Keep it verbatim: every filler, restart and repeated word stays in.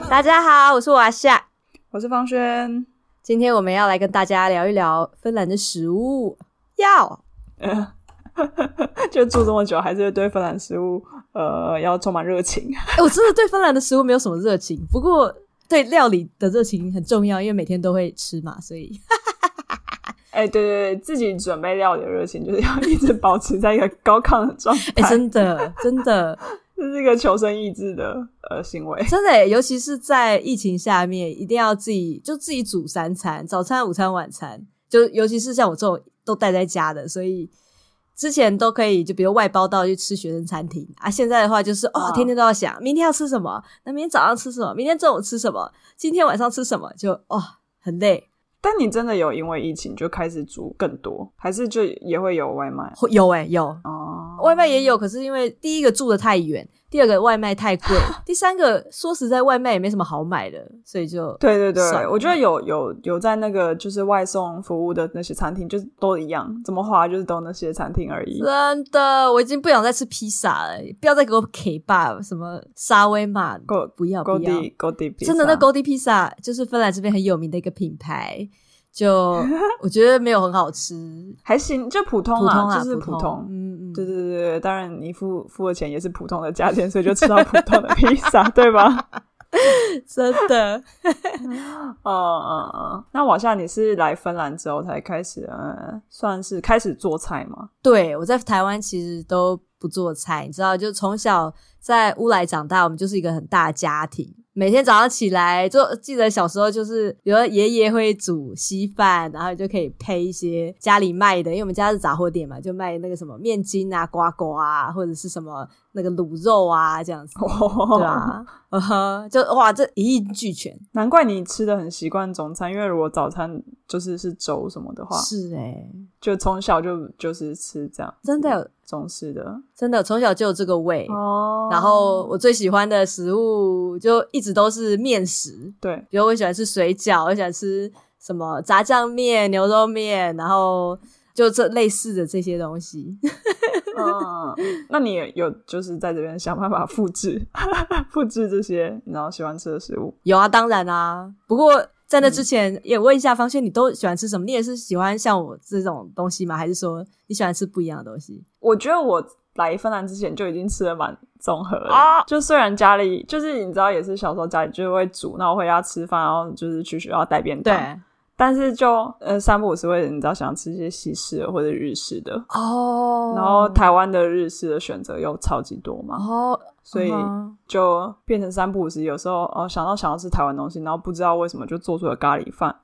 大家好，我是瓦夏， 我是方轩。 今天我们要来跟大家聊一聊芬兰的食物。要就住这么久，还是对芬兰食物呃要充满热情。 欸，我真的对芬兰的食物没有什么热情，不过对料理的热情很重要，因为每天都会吃嘛，所以哎、欸，对对对，自己准备料理的热情就是要一直保持在一个高亢的状态。 哎、欸，真的真的这是一个求生意志的呃行为， 真的耶，尤其是在疫情下面，一定要自己就自己煮三餐，早餐、午餐、晚餐，就尤其是像我这种都待在家的，所以之前都可以就比如外包到去吃学生餐厅啊，现在的话就是哦，天天都要想明天要吃什么，那明天早上吃什么，明天中午吃什么，今天晚上吃什么，就哦很累。 但你真的有因为疫情就开始煮更多，还是就也会有外卖？ 有耶，有哦， 外卖也有，可是因为第一个住得太远，第二个外卖太贵，第三个说实在外卖也没什么好买的，所以就对对对，我觉得有有有在那个就是外送服务的那些餐厅，就是都一样，怎么划就是都那些餐厅而已。 真的，我已经不想再吃披萨了，不要再给我 K 吧，什么沙威玛，不要不要 Goldie 披萨， 真的那 Goldie 披萨就是芬兰这边很有名的一个品牌。就我觉得没有很好吃， 还行，就普通啦， 普通啦就是普通。 普通嗯嗯， 对对对对，当然你付付的钱也是普通的价钱，所以就吃到普通的披萨，对吧？ 真的。 嗯嗯嗯。那瓦夏，你是来芬兰之后才开始，呃，算是开始做菜吗？ 对，我在台湾其实都不做菜，你知道，就从小在乌来长大，我们就是一个很大的家庭。每天早上起来，就记得小时候就是比如说爷爷会煮稀饭，然后就可以配一些家里卖的，因为我们家是杂货店嘛，就卖那个什么面筋啊、呱呱啊，或者是什么那个卤肉啊这样子。哦、对啊，uh huh, 就哇这一应俱全。 难怪你吃的很习惯中餐，因为如果早餐就是是粥什么的话， 是欸， 就从小就就是吃这样， 真的有中式的， 真的从小就有这个胃哦。 然后我最喜欢的食物就一直都是面食， 对， 比如我喜欢吃水饺，我喜欢吃什么炸酱面、牛肉面，然后就这类似的这些东西。 嗯，那你有就是在这边想办法复制复制这些然后喜欢吃的食物？ 有啊，当然啊。不过在那之前、嗯、也问一下方轩，你都喜欢吃什么？你也是喜欢像我这种东西吗？还是说你喜欢吃不一样的东西？ 我觉得我来芬兰之前就已经吃得蛮综合了、 啊、 就虽然家里就是你知道也是小时候家里就会煮，然后回家吃饭，然后就是去学校带便当， 对， 但是就呃三不五时会你知道想吃一些西式的或者日式的哦， 然后台湾的日式的选择又超级多嘛， 哦， 所以就变成三不五时有时候哦想到想要吃台湾东西，然后不知道为什么就做出了咖喱饭，